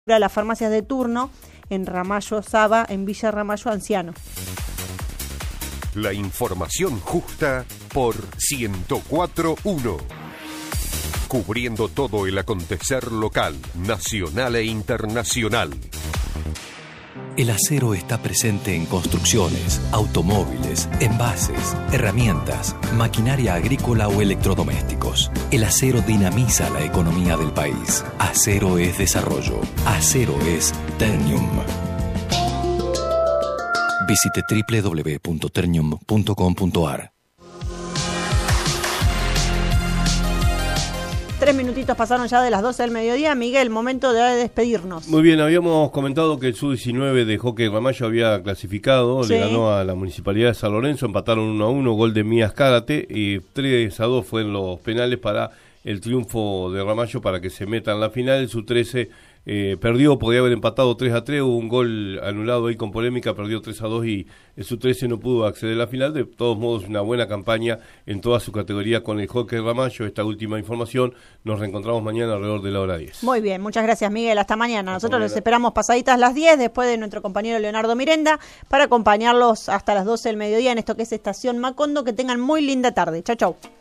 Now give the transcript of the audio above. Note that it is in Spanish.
a las farmacias de turno en Ramallo Saba, en Villa Ramallo Anciano. La información justa por 104.1. Cubriendo todo el acontecer local, nacional e internacional. El acero está presente en construcciones, automóviles, envases, herramientas, maquinaria agrícola o electrodomésticos. El acero dinamiza la economía del país. Acero es desarrollo. Acero es Ternium. Visite www.ternium.com.ar. 3 minutitos pasaron ya de las 12 del mediodía. Miguel, momento de despedirnos. Muy bien, habíamos comentado que el Sub-19 de Hockey Ramallo había clasificado, Sí. Le ganó a la Municipalidad de San Lorenzo, empataron 1-1, gol de Mías Cárate, y 3-2 fueron los penales para el triunfo de Ramallo para que se meta en la final. El Sub-13 perdió, podía haber empatado 3-3, hubo un gol anulado ahí con polémica, perdió 3-2 y el Sub-13 no pudo acceder a la final. De todos modos, una buena campaña en toda su categoría con el Hockey Ramallo. Esta última información, nos reencontramos mañana alrededor de la hora 10. Muy bien, muchas gracias, Miguel, hasta mañana. Nosotros los esperamos pasaditas las 10, después de nuestro compañero Leonardo Mirenda, para acompañarlos hasta las 12 del mediodía en esto que es Estación Macondo. Que tengan muy linda tarde. Chau, chau.